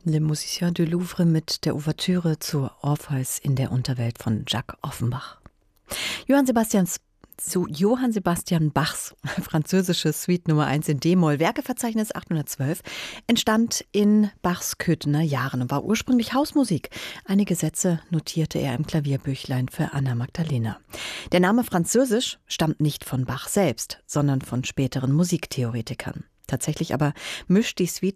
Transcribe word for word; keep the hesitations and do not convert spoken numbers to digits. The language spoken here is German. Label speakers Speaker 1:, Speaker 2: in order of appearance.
Speaker 1: Le Musicien du Louvre mit der Ouvertüre zur Orpheus in der Unterwelt von Jacques Offenbach. Johann Sebastians So Johann Sebastian Bachs französische Suite Nummer eins in D-Moll, Werkeverzeichnis achthundertzwölf, entstand in Bachs Köthener Jahren und war ursprünglich Hausmusik. Einige Sätze notierte er im Klavierbüchlein für Anna Magdalena. Der Name Französisch stammt nicht von Bach selbst, sondern von späteren Musiktheoretikern. Tatsächlich aber mischt die Suite